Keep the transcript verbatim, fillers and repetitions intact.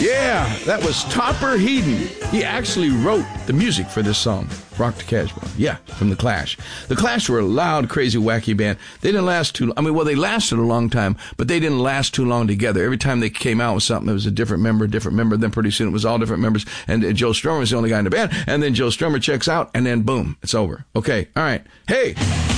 Yeah, that was Topper Headon. He actually wrote the music for this song, Rock the Casbah. Yeah, from The Clash. The Clash were a loud, crazy, wacky band. They didn't last too long. I mean, well, they lasted a long time, but they didn't last too long together. Every time they came out with something, it was a different member, different member. Then pretty soon it was all different members. And uh, Joe Strummer was the only guy in the band. And then Joe Strummer checks out, and then boom, it's over. Okay, all right. Hey.